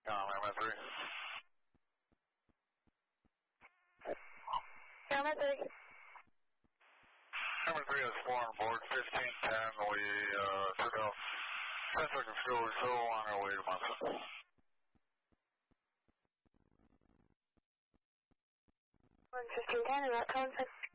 Airman 3. Airman 3. Airman 3 is 4 on board, 1510. We took off 10 seconds ago or so on our way to Munson. 1510, and that contact.